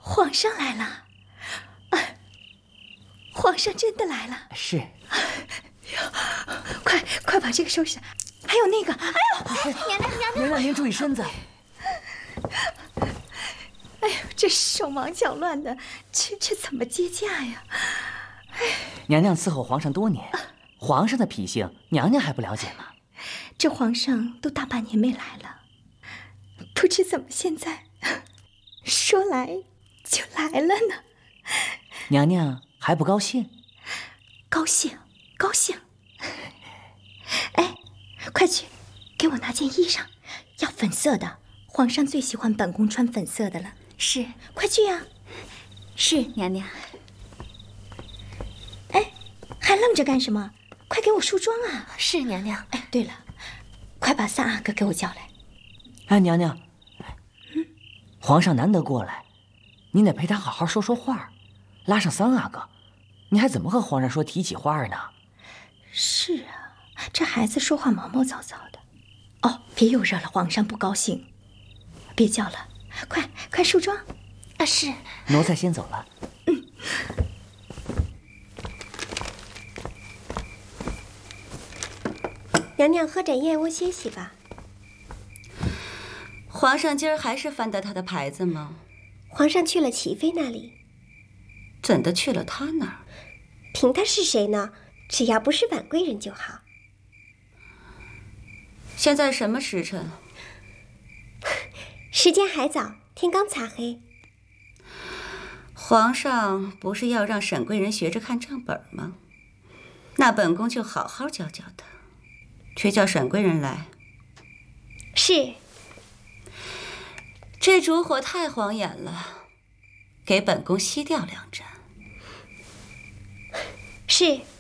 皇上来了！皇上真的来了！ 是。 快把这个收拾。还有那个，哎呦， 娘娘您注意身子。 哎呦，这手忙脚乱的，这怎么接驾呀？ 娘娘伺候皇上多年，皇上的脾性娘娘还不了解吗？ 这皇上都大半年没来了，不知怎么现在说来就来了呢。 娘娘还不高兴？ 高兴。哎，快去给我拿件衣裳，要粉色的，皇上最喜欢本宫穿粉色的了。 是， 快去呀！ 是娘娘。 哎，还愣着干什么？快给我梳妆啊！ 是娘娘。 哎，对了，快把三阿哥给我叫来。 哎，娘娘，皇上难得过来，您得陪他好好说说话，拉上三阿哥，你还怎么和皇上说提起话呢？ 是啊，这孩子说话毛毛躁躁的。哦，别又惹了皇上不高兴。别叫了，快梳妆。 啊，是。 奴才先走了。 娘娘喝盏燕窝歇息吧。 皇上今儿还是翻得他的牌子吗？ 皇上去了齐妃那里。 怎的去了他那儿？ 凭他是谁呢？只要不是婉贵人就好。 现在什么时辰？ 时间还早，天刚擦黑。 皇上不是要让沈贵人学着看账本吗？那本宫就好好教教他。去叫沈贵人来。 是。 这烛火太晃眼了，给本宫熄掉2盏。 是。